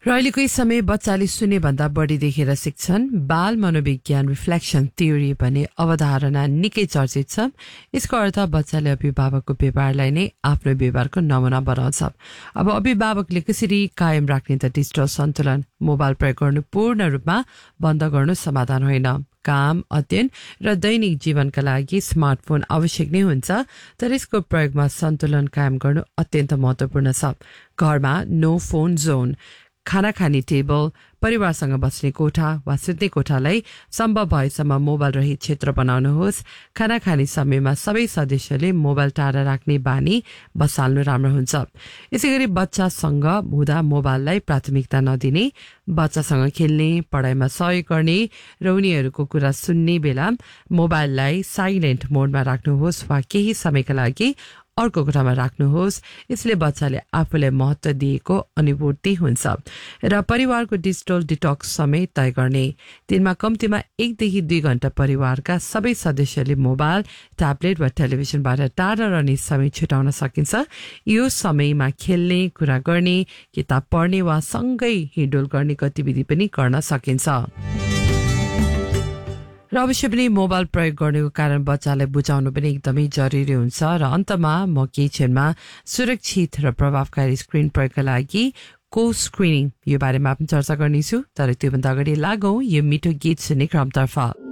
र अहिलेको समय बच्चाले सुने भन्दा बढी देखेर सिक्छन्। बाल मनोविज्ञान रिफ्लेक्सन थ्योरी भन्ने अवधारणा निकै चर्चित छ। यसको अर्थ बच्चाले अभिभावकको व्यवहारलाई नै आफ्नो व्यवहारको नमुना बनाउँछ। अब अभिभावकले कसरी कायम राख्ने त डिजिटल सन्तुलन? मोबाइल प्रयोग गर्नु पूर्ण रूपमा बन्द गर्नु समाधान होइन। काम, अध्ययन र दैनिक जीवनका लागि स्मार्टफोन आवश्यक नै हुन्छ, तर यसको प्रयोगमा सन्तुलन कायम गर्नु अत्यन्त महत्त्वपूर्ण छ। घरमा नो फोन जोन, खाना खाने टेबल, परिवारसँग बस्ने कोठा वा सुत्ने कोठालाई सम्भव भएसम्म मोबाइल रहित क्षेत्र बनाउनुहोस्। खाना खाने समयमा सबै सदस्यले मोबाइल टाढा राख्ने बानी बसाल्नु राम्रो हुन्छ। यसैगरी बच्चासँग हुँदा मोबाइललाई प्राथमिकता नदिने, बच्चासँग खेल्ने, पढाइमा सहयोग गर्ने र उनीहरूको कुरा सुन्ने बेला मोबाइललाई साइलेन्ट मोडमा राख्नुहोस् वा केही समयका लागि अर्को कोठामा राख्नुहोस्। यसले बच्चाले आफूलाई महत्त्व दिएको अनुभूति हुन्छ। र परिवारको डिजिटल डिटक्स समय तय गर्ने, दिनमा कम्तीमा 1 देखि 2 घण्टा परिवारका सबै सदस्यले मोबाइल, ट्याब्लेट वा टेलिभिजनबाट टाढा रहने समय छुटाउन सकिन्छ। यो समयमा खेल्ने, कुरा गर्ने, किताब पढ्ने वा सँगै हिँडडुल गर्ने गतिविधि पनि गर्न सकिन्छ। र अवश्य पनि मोबाइल प्रयोग गर्नुको कारण बच्चालाई बुझाउनु पनि एकदमै जरुरी हुन्छ। र अन्तमा म केही क्षणमा सुरक्षित र प्रभावकारी स्क्रिन प्रयोगका लागि को स्क्रिनिङ यो बारेमा पनि चर्चा गर्नेछु। तर त्योभन्दा अगाडि लागौं यो मिठो गीत सुन्ने क्रमतर्फ।